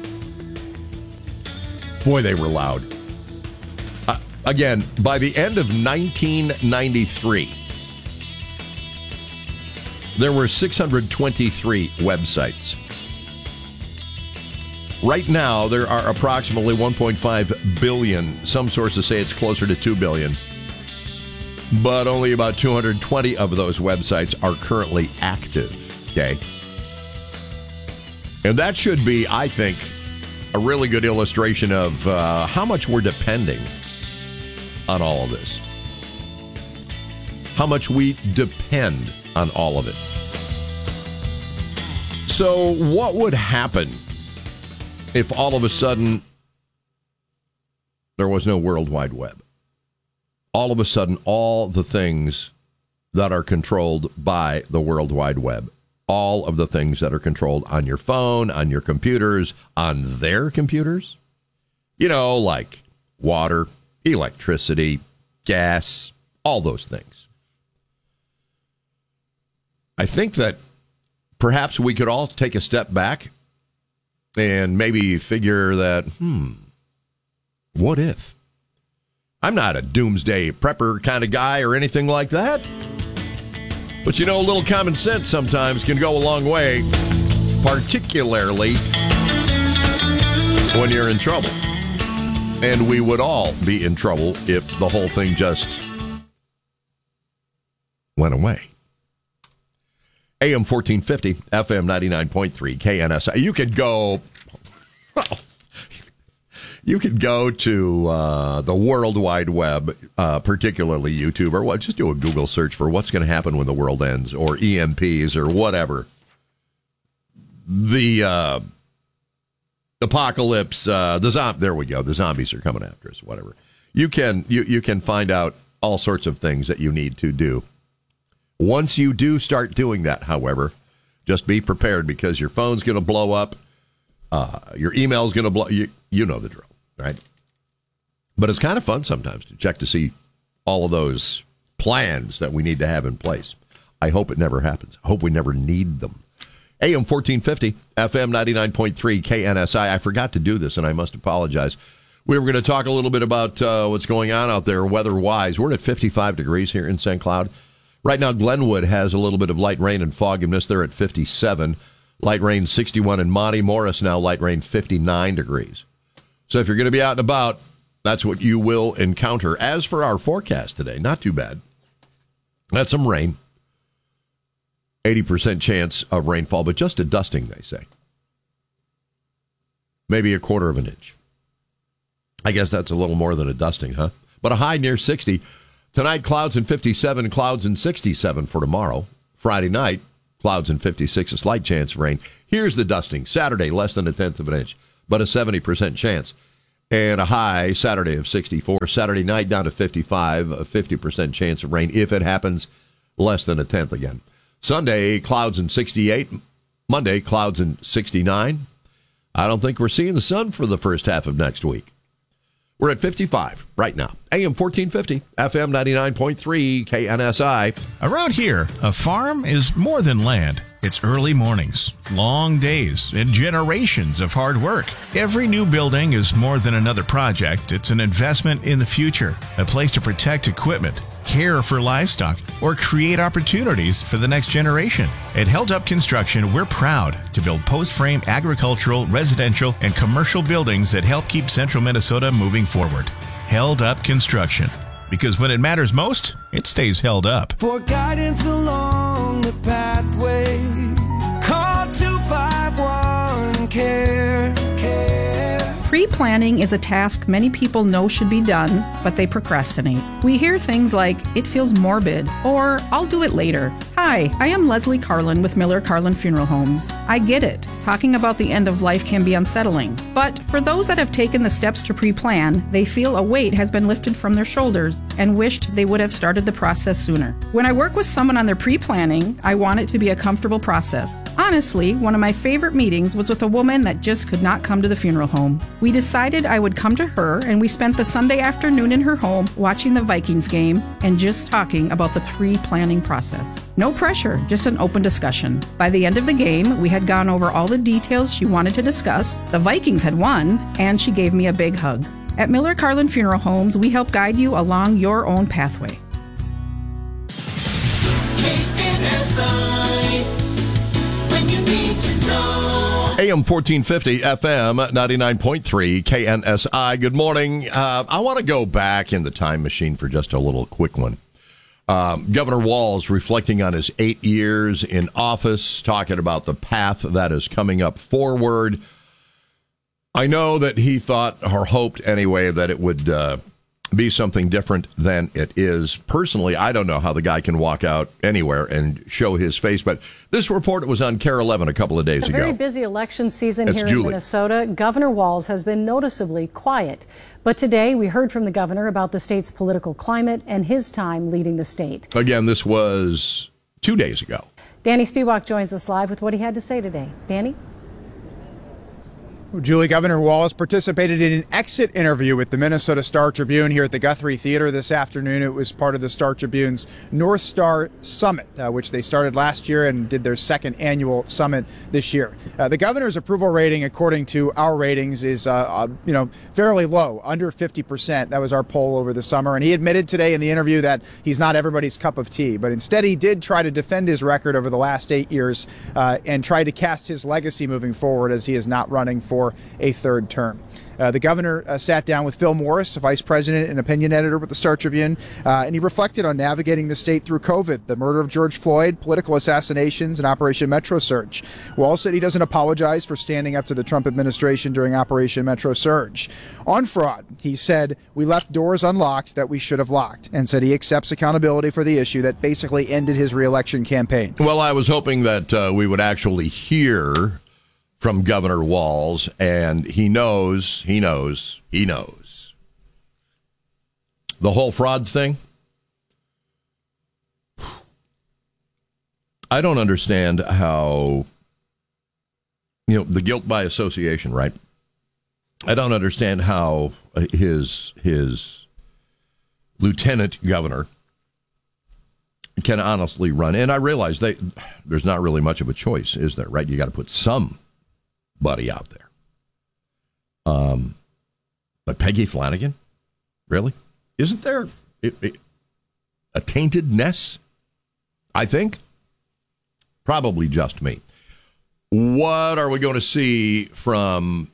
Boy, they were loud. Uh, again, by the end of nineteen ninety-three, there were six hundred twenty-three websites. Right now, there are approximately one point five billion. Some sources say it's closer to two billion. But only about two hundred twenty of those websites are currently active, okay? And that should be, I think, a really good illustration of uh, how much we're depending on all of this. How much we depend on all of it. So what would happen if all of a sudden there was no World Wide Web? All of a sudden, all the things that are controlled by the World Wide Web, all of the things that are controlled on your phone, on your computers, on their computers, you know, like water, electricity, gas, all those things. I think that perhaps we could all take a step back and maybe figure that, hmm, what if? I'm not a doomsday prepper kind of guy or anything like that. But you know, a little common sense sometimes can go a long way, particularly when you're in trouble. And we would all be in trouble if the whole thing just went away. A M fourteen fifty, F M ninety-nine point three, K N S I. You could go... Well, you could go to uh, the World Wide Web, uh, particularly YouTube, or what? Just do a Google search for what's going to happen when the world ends, or E M Ps, or whatever. The uh, apocalypse, uh, the zom- there we go. The zombies are coming after us. Whatever. You can you you can find out all sorts of things that you need to do. Once you do start doing that, however, just be prepared because your phone's going to blow up. Uh, your email's going to blow. You, you know the drill, right? But it's kind of fun sometimes to check to see all of those plans that we need to have in place. I hope it never happens. I hope we never need them. A M fourteen fifty, F M ninety-nine point three, K N S I. I forgot to do this, and I must apologize. We were going to talk a little bit about uh, what's going on out there weather-wise. We're at fifty-five degrees here in Saint Cloud. Right now, Glenwood has a little bit of light rain and fog and mist. They're at fifty-seven. Light rain sixty-one in Monty. Morris now light rain fifty-nine degrees. So if you're going to be out and about, that's what you will encounter. As for our forecast today, not too bad. Got some rain. eighty percent chance of rainfall, but just a dusting, they say. Maybe a quarter of an inch. I guess that's a little more than a dusting, huh? But a high near sixty. Tonight, clouds in fifty-seven, clouds in sixty-seven for tomorrow. Friday night, clouds in fifty-six, a slight chance of rain. Here's the dusting. Saturday, less than a tenth of an inch, but a seventy percent chance. And a high Saturday of sixty-four. Saturday night down to fifty-five, a fifty percent chance of rain. If it happens, less than a tenth again. Sunday, clouds in sixty-eight. Monday, clouds in sixty-nine. I don't think we're seeing the sun for the first half of next week. We're at fifty-five right now. A M fourteen fifty, F M ninety-nine point three, K N S I. Around here, a farm is more than land. It's early mornings, long days, and generations of hard work. Every new building is more than another project. It's an investment in the future, a place to protect equipment, care for livestock, or create opportunities for the next generation. At Held Up Construction, we're proud to build post-frame agricultural, residential, and commercial buildings that help keep central Minnesota moving forward. Held Up Construction. Because when it matters most, it stays held up. For guidance along the pathway, call two five one, care, care. Pre-planning is a task many people know should be done, but they procrastinate. We hear things like, it feels morbid, or I'll do it later. Hi, I am Leslie Carlin with Miller Carlin Funeral Homes. I get it. Talking about the end of life can be unsettling. But for those that have taken the steps to pre-plan, they feel a weight has been lifted from their shoulders and wished they would have started the process sooner. When I work with someone on their pre-planning, I want it to be a comfortable process. Honestly, one of my favorite meetings was with a woman that just could not come to the funeral home. We decided I would come to her, and we spent the Sunday afternoon in her home watching the Vikings game and just talking about the pre-planning process. No pressure, just an open discussion. By the end of the game, we had gone over all the details she wanted to discuss, the Vikings had won, and she gave me a big hug. At Miller Carlin Funeral Homes, we help guide you along your own pathway. K N S I, when you need to know. A M fourteen fifty, F M ninety-nine point three, K N S I. Good morning. Uh, I want to go back in the time machine for just a little quick one. Um, Governor Walz reflecting on his eight years in office, talking about the path that is coming up forward. I know that he thought, or hoped anyway, that it would uh, be something different than it is. Personally, I don't know how the guy can walk out anywhere and show his face, but this report was on K A R E eleven a couple of days a ago. A very busy election season That's here Julie. in Minnesota. Governor Walz has been noticeably quiet. But today we heard from the governor about the state's political climate and his time leading the state. Again, this was two days ago. Danny Spiewak joins us live with what he had to say today. Danny? Julie, Governor Walz participated in an exit interview with the Minnesota Star Tribune here at the Guthrie Theater this afternoon. It was part of the Star Tribune's North Star Summit, uh, which they started last year and did their second annual summit this year. Uh, the governor's approval rating, according to our ratings, is uh, uh, you know fairly low, under fifty percent. That was our poll over the summer. And he admitted today in the interview that he's not everybody's cup of tea. But instead, he did try to defend his record over the last eight years uh, and try to cast his legacy moving forward, as he is not running for for a third term. Uh, the governor uh, sat down with Phil Morris, the vice president and opinion editor with the Star Tribune, uh, and he reflected on navigating the state through COVID, the murder of George Floyd, political assassinations, and Operation Metro Surge. Walz said he doesn't apologize for standing up to the Trump administration during Operation Metro Surge. On fraud, he said, we left doors unlocked that we should have locked, and said he accepts accountability for the issue that basically ended his reelection campaign. Well, I was hoping that uh, we would actually hear from Governor Walz, and he knows, he knows, he knows. The whole fraud thing, I don't understand how, you know, the guilt by association, right? I don't understand how his his lieutenant governor can honestly run. And I realize they, there's not really much of a choice, is there, right? You got to put some buddy out there. Um, but Peggy Flanagan, really? Isn't there it, it, a taintedness? I think probably just me. What are we going to see from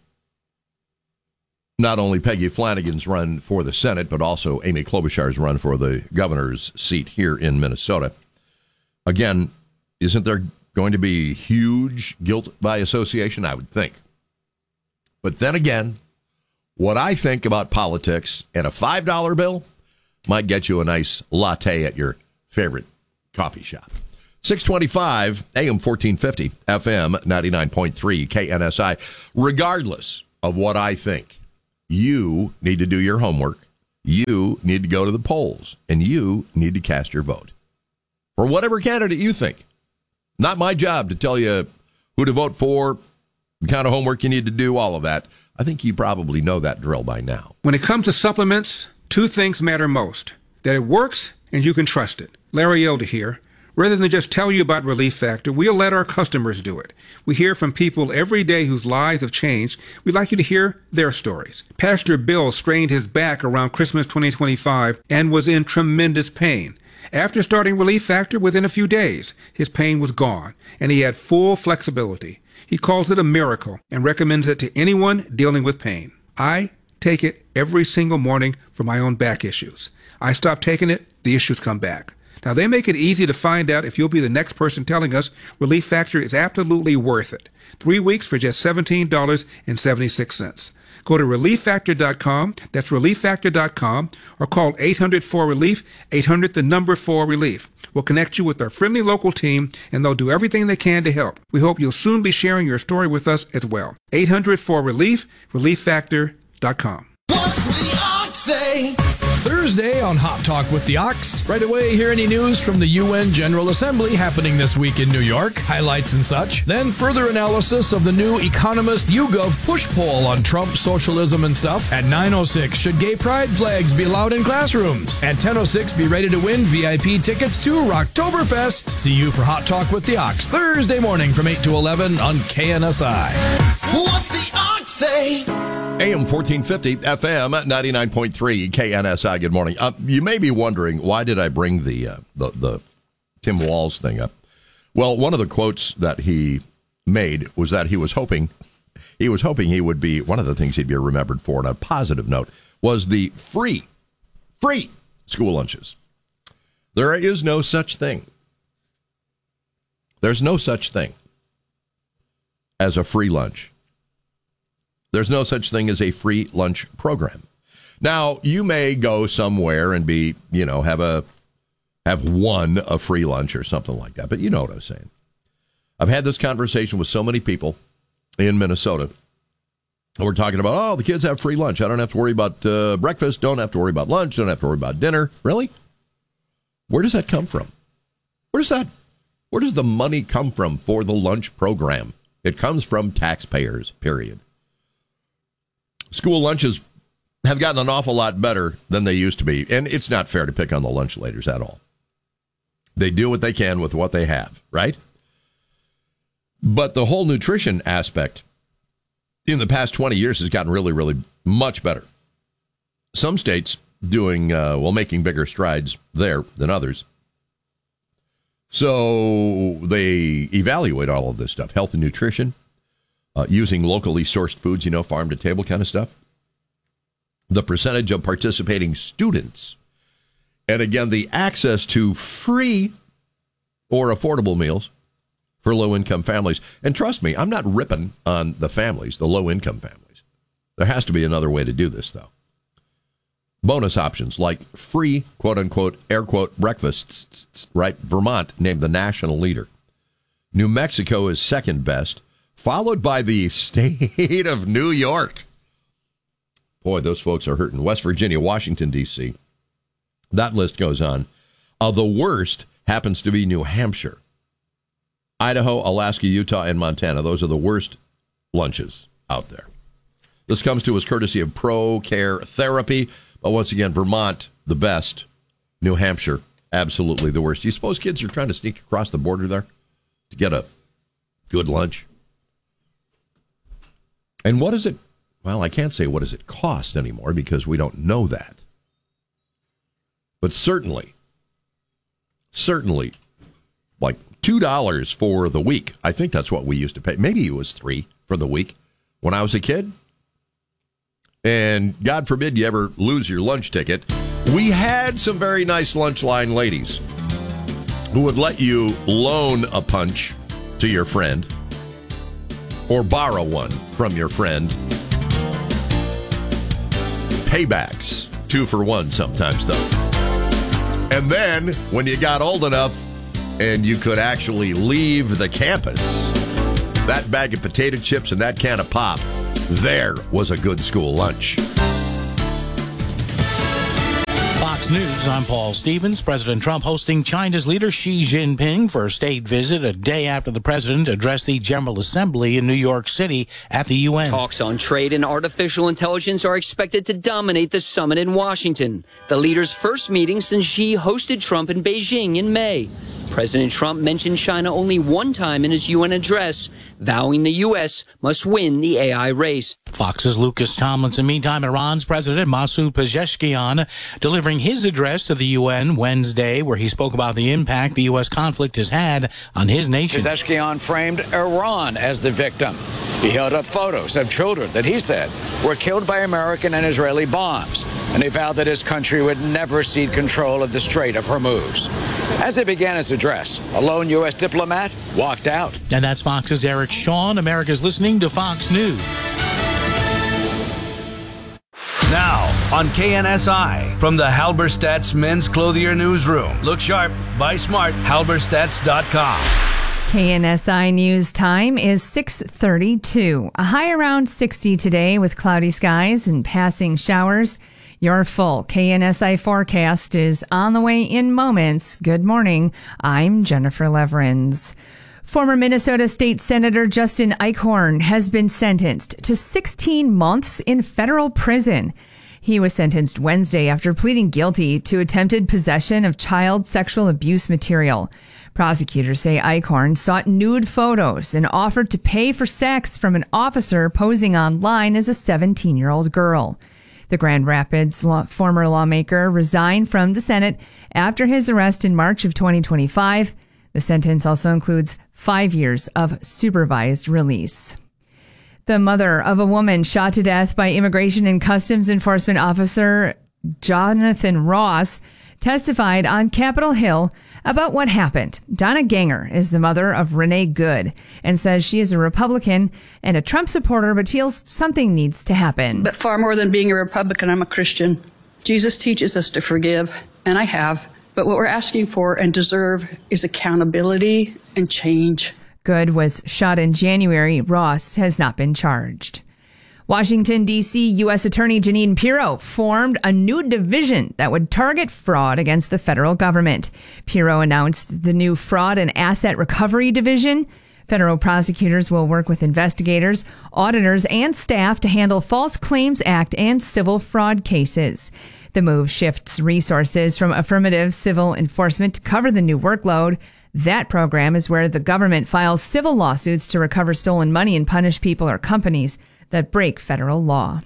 not only Peggy Flanagan's run for the Senate, but also Amy Klobuchar's run for the governor's seat here in Minnesota? Again, isn't there going to be huge guilt by association? I would think. But then again, what I think about politics and a five dollar bill might get you a nice latte at your favorite coffee shop. six twenty-five, A M fourteen fifty, F M ninety-nine point three, K N S I. Regardless of what I think, you need to do your homework. You need to go to the polls, and you need to cast your vote for whatever candidate you think. Not my job to tell you who to vote for, the kind of homework you need to do, all of that. I think you probably know that drill by now. When it comes to supplements, two things matter most: that it works and you can trust it. Larry Elder here. Rather than just tell you about Relief Factor, we'll let our customers do it. We hear from people every day whose lives have changed. We'd like you to hear their stories. Pastor Bill strained his back around Christmas twenty twenty-five and was in tremendous pain. After starting Relief Factor, within a few days, his pain was gone, and he had full flexibility. He calls it a miracle and recommends it to anyone dealing with pain. I take it every single morning for my own back issues. I stop taking it, the issues come back. Now, they make it easy to find out if you'll be the next person telling us Relief Factor is absolutely worth it. Three weeks for just seventeen dollars and seventy-six cents. Go to relief factor dot com, that's relief factor dot com, or call eight hundred four relief, eight hundred the number four relief. We'll connect you with our friendly local team, and they'll do everything they can to help. We hope you'll soon be sharing your story with us as well. eight hundred four relief, relief factor dot com. What's the ox say? Thursday on Hot Talk with the Ox. Right away, hear any news from the U N General Assembly happening this week in New York, highlights and such. Then further analysis of the new Economist YouGov push poll on Trump, socialism, and stuff. At nine oh six, should gay pride flags be allowed in classrooms? At ten oh six, be ready to win V I P tickets to Rocktoberfest. See you for Hot Talk with the Ox Thursday morning from eight to eleven on K N S I. What's the ox say? A M fourteen fifty, F M ninety-nine point three, K N S I. Good morning. Uh, you may be wondering, why did I bring the, uh, the the Tim Walz thing up? Well, one of the quotes that he made was that he was hoping he was hoping he would be, one of the things he'd be remembered for on a positive note was the free, free school lunches. There is no such thing. There's no such thing as a free lunch. There's no such thing as a free lunch program. Now, you may go somewhere and be, you know, have a have won a free lunch or something like that. But you know what I'm saying. I've had this conversation with so many people in Minnesota. And we're talking about, oh, the kids have free lunch. I don't have to worry about uh, breakfast. Don't have to worry about lunch. Don't have to worry about dinner. Really? Where does that come from? Where does that, where does the money come from for the lunch program? It comes from taxpayers, period. School lunches have gotten an awful lot better than they used to be, and it's not fair to pick on the lunch laters at all. They do what they can with what they have, right? But the whole nutrition aspect in the past twenty years has gotten really, really much better. Some states doing, uh, well, making bigger strides there than others. So they evaluate all of this stuff, health and nutrition. Uh, using locally sourced foods, you know, farm to table kind of stuff. The percentage of participating students. And again, the access to free or affordable meals for low-income families. And trust me, I'm not ripping on the families, the low-income families. There has to be another way to do this, though. Bonus options like free, quote-unquote, air quote, breakfasts, right? Vermont named the national leader. New Mexico is second best, followed by the state of New York. Boy, those folks are hurting. West Virginia, Washington, D C. That list goes on. Uh, the worst happens to be New Hampshire. Idaho, Alaska, Utah, and Montana. Those are the worst lunches out there. This comes to us courtesy of Pro Care Therapy. But once again, Vermont, the best. New Hampshire, absolutely the worst. Do you suppose kids are trying to sneak across the border there to get a good lunch? And what is it? Well, I can't say what does it cost anymore because we don't know that. But certainly, certainly, like two dollars for the week. I think that's what we used to pay. Maybe it was three for the week when I was a kid. And God forbid you ever lose your lunch ticket. We had some very nice lunch line ladies who would let you loan a punch to your friend or borrow one from your friend. Paybacks, two for one sometimes, though. And then, when you got old enough and you could actually leave the campus, that bag of potato chips and that can of pop, there was a good school lunch. Fox News, I'm Paul Stevens. President Trump hosting China's leader Xi Jinping for a state visit a day after the president addressed the General Assembly in New York City at the U N. Talks on trade and artificial intelligence are expected to dominate the summit in Washington, the leaders' first meeting since Xi hosted Trump in Beijing in May. President Trump mentioned China only one time in his U N address, vowing the U S must win the A I race. Fox's Lucas Tomlinson. Meantime, Iran's President Masoud Pezeshkian delivering his address to the U N Wednesday, where he spoke about the impact the U S conflict has had on his nation. Pezeshkian framed Iran as the victim. He held up photos of children that he said were killed by American and Israeli bombs, and he vowed that his country would never cede control of the Strait of Hormuz. As he began his address, a lone U S diplomat walked out. And that's Fox's Eric Shawn. America's listening to Fox News. Now, on K N S I, from the Halberstadt's Men's Clothier Newsroom. Look sharp, buy smart, halberstadts dot com. K N S I News time is six thirty-two. A high around sixty today with cloudy skies and passing showers. Your full K N S I forecast is on the way in moments. Good morning. I'm Jennifer Leverins. Former Minnesota State Senator Justin Eichhorn has been sentenced to sixteen months in federal prison. He was sentenced Wednesday after pleading guilty to attempted possession of child sexual abuse material. Prosecutors say Eichhorn sought nude photos and offered to pay for sex from an officer posing online as a seventeen-year-old girl. The Grand Rapids law, former lawmaker resigned from the Senate after his arrest in March of twenty twenty-five. The sentence also includes five years of supervised release. The mother of a woman shot to death by Immigration and Customs Enforcement Officer Jonathan Ross testified on Capitol Hill about what happened. Donna Ganger is the mother of Renee Good and says she is a Republican and a Trump supporter, but feels something needs to happen. But far more than being a Republican, I'm a Christian. Jesus teaches us to forgive, and I have. But what we're asking for and deserve is accountability and change. Good was shot in January. Ross has not been charged. Washington, D C U S Attorney Jeanine Pirro formed a new division that would target fraud against the federal government. Pirro announced the new Fraud and Asset Recovery Division. Federal prosecutors will work with investigators, auditors, and staff to handle False Claims Act and civil fraud cases. The move shifts resources from affirmative civil enforcement to cover the new workload. That program is where the government files civil lawsuits to recover stolen money and punish people or companies that break federal law.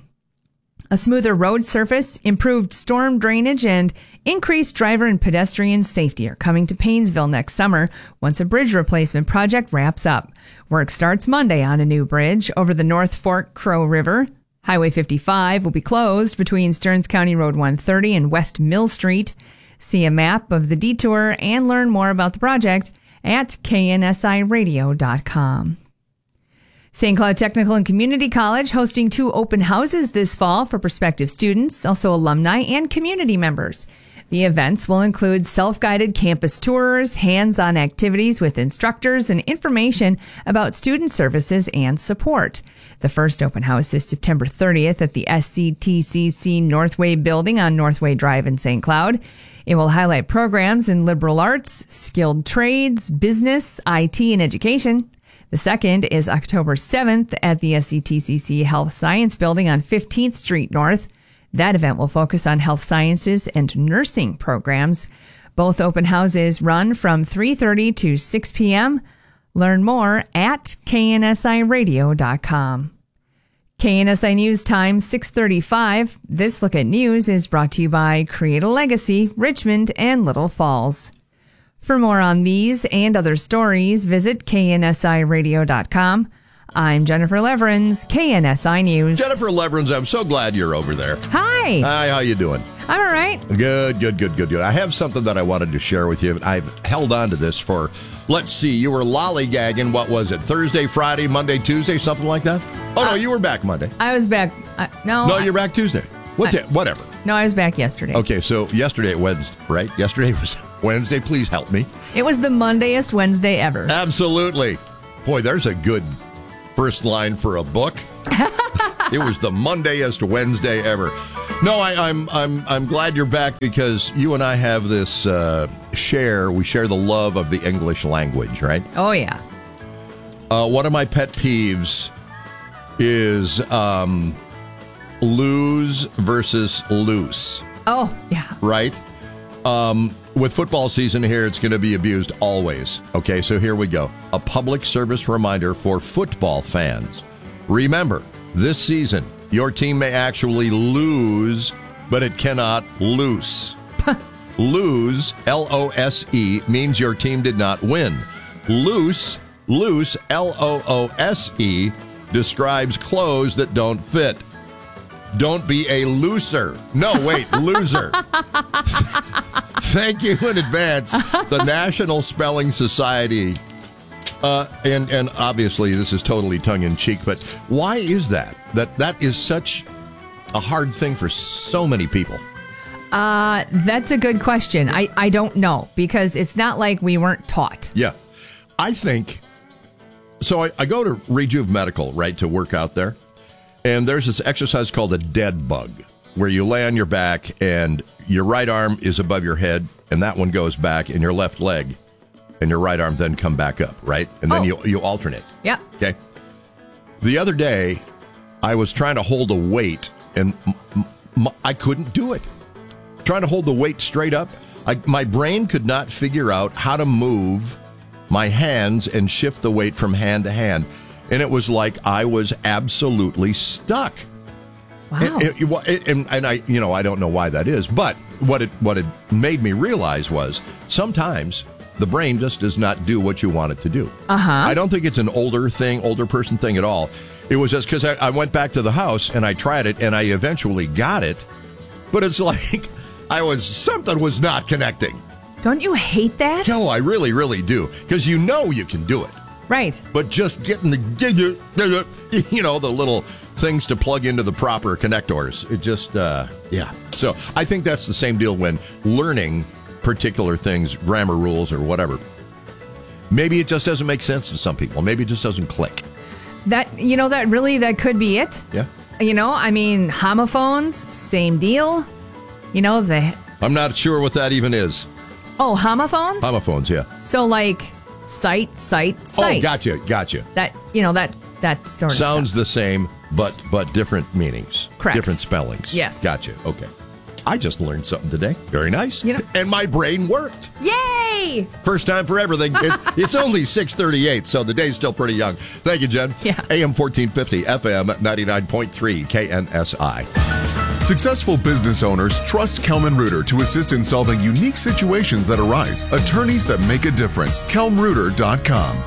A smoother road surface, improved storm drainage, and increased driver and pedestrian safety are coming to Paynesville next summer once a bridge replacement project wraps up. Work starts Monday on a new bridge over the North Fork Crow River. Highway fifty-five will be closed between Stearns County Road one thirty and West Mill Street. See a map of the detour and learn more about the project at K N S I radio dot com. Saint Cloud Technical and Community College hosting two open houses this fall for prospective students, also alumni and community members. The events will include self-guided campus tours, hands-on activities with instructors, and information about student services and support. The first open house is September thirtieth at the S C T C C Northway building on Northway Drive in Saint Cloud. It will highlight programs in liberal arts, skilled trades, business, I T, and education. The second is October seventh at the S C T C C Health Science Building on fifteenth Street North. That event will focus on health sciences and nursing programs. Both open houses run from three thirty to six p.m. Learn more at K N S I radio dot com. K N S I News Time, six thirty-five. This Look at News is brought to you by Create a Legacy, Richmond and Little Falls. For more on these and other stories, visit K N S I radio dot com. I'm Jennifer Leverins, K N S I News. Jennifer Leverins, I'm so glad you're over there. Hi. Hi, how you doing? I'm all right. Good, good, good, good, good. I have something that I wanted to share with you. I've held on to this for, let's see, you were lollygagging, what was it, Thursday, Friday, Monday, Tuesday, something like that? Oh, no, Uh, you were back Monday. I was back. Uh, no. No, I- you're back Tuesday. What I- day? Whatever. No, I was back yesterday. Okay, so yesterday, Wednesday, right? Yesterday was Wednesday. Please help me. It was the Mondayest Wednesday ever. Absolutely. Boy, there's a good first line for a book. It was the Mondayest Wednesday ever. No, I, I'm I'm I'm glad you're back because you and I have this uh, share. We share the love of the English language, right? Oh, yeah. Uh, one of my pet peeves is um, lose versus loose, Oh, yeah. right? Um, with football season here, it's going to be abused always. Okay, so here we go. A public service reminder for football fans. Remember, this season, your team may actually lose, but it cannot loose. Lose, L O S E, means your team did not win. Loose, loose, L O O S E, describes clothes that don't fit. Don't be a looser. No, wait, loser. Thank you in advance, the National Spelling Society. Uh, and and obviously this is totally tongue-in-cheek, but why is that? That that is such a hard thing for so many people. Uh, that's a good question. I, I don't know because it's not like we weren't taught. Yeah. I think, so I, I go to Rejuve Medical, right, to work out there. And there's this exercise called a dead bug, where you lay on your back and your right arm is above your head, and that one goes back, and your left leg and your right arm then come back up, right? And then Oh. you you alternate. Yep. Okay. The other day, I was trying to hold a weight, and m- m- I couldn't do it. Trying to hold the weight straight up, I, my brain could not figure out how to move my hands and shift the weight from hand to hand. And it was like I was absolutely stuck. Wow. It- it- it- and, and I, you know, I don't know why that is, but what it what it made me realize was sometimes the brain just does not do what you want it to do. Uh-huh. I don't think it's an older thing, older person thing at all. It was just because I, I went back to the house and I tried it and I eventually got it, but it's like I was something was not connecting. Don't you hate that? No, I really, really do, because you know you can do it. Right. But just getting the, you know, the little things to plug into the proper connectors, it just, uh, yeah. So I think that's the same deal when learning particular things, grammar rules or whatever. Maybe it just doesn't make sense to some people. Maybe it just doesn't click. That, you know, that really, that could be it. Yeah. You know, I mean, homophones, same deal. You know, the, I'm not sure what that even is. oh, homophones? Homophones, yeah. So like sight, sight, sight. Oh, gotcha, gotcha. That, you know, that, that sort of Sounds stuff. the same, but but different meanings. Correct. Different spellings. Yes. Gotcha, okay. I just learned something today. Very nice. You know- and my brain worked. Yay! First time for everything. It, it's only six thirty-eight, so the day's still pretty young. Thank you, Jen. Yeah. A M fourteen fifty, F M ninety-nine point three, K N S I. Successful business owners trust Kelman Reuter to assist in solving unique situations that arise. Attorneys that make a difference. Kelm Reuter dot com.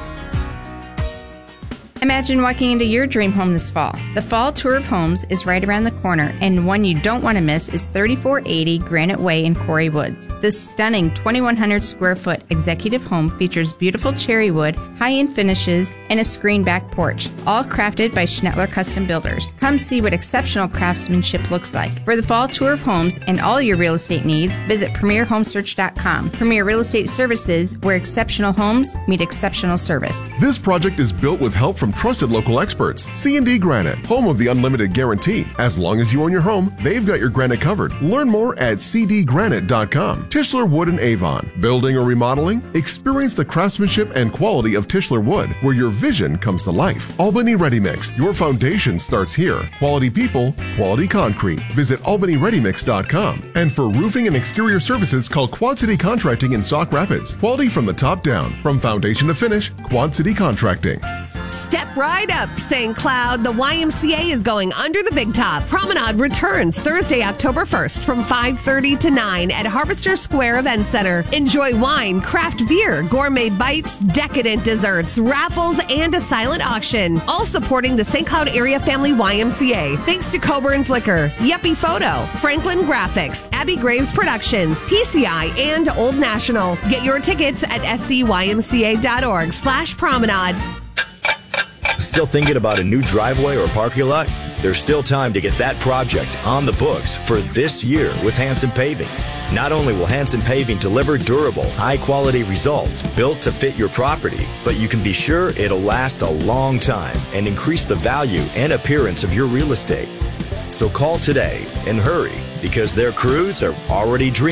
Imagine walking into your dream home this fall. The Fall Tour of Homes is right around the corner, and one you don't want to miss is thirty-four eighty Granite Way in Quarry Woods. This stunning twenty-one hundred square foot executive home features beautiful cherry wood, high-end finishes, and a screened back porch, all crafted by Schnettler Custom Builders. Come see what exceptional craftsmanship looks like. For the Fall Tour of Homes and all your real estate needs, visit premier home search dot com. Premier Real Estate Services, where exceptional homes meet exceptional service. This project is built with help from trusted local experts. C and D Granite, home of the unlimited guarantee. As long as you own your home, they've got your granite covered. Learn more at c d granite dot com. Tischler Wood in Avon. Building or remodeling? Experience the craftsmanship and quality of Tischler Wood, where your vision comes to life. Albany Ready Mix. Your foundation starts here. Quality people, quality concrete. Visit albany ready mix dot com. And for roofing and exterior services, call Quad City Contracting in Sauk Rapids. Quality from the top down. From foundation to finish, Quad City Contracting. Step right up, Saint Cloud. The Y M C A is going under the big top. Promenade returns Thursday, October first from five thirty to nine at Harvester Square Event Center. Enjoy wine, craft beer, gourmet bites, decadent desserts, raffles, and a silent auction. All supporting the Saint Cloud Area Family Y M C A. Thanks to Coburn's Liquor, Yuppie Photo, Franklin Graphics, Abby Graves Productions, P C I, and Old National. Get your tickets at s c y m c a dot org slash promenade. Still thinking about a new driveway or parking lot? There's still time to get that project on the books for this year with Hanson Paving. Not only will Hanson Paving deliver durable, high-quality results built to fit your property, but you can be sure it'll last a long time and increase the value and appearance of your real estate. So call today and hurry, because their crews are already dreaming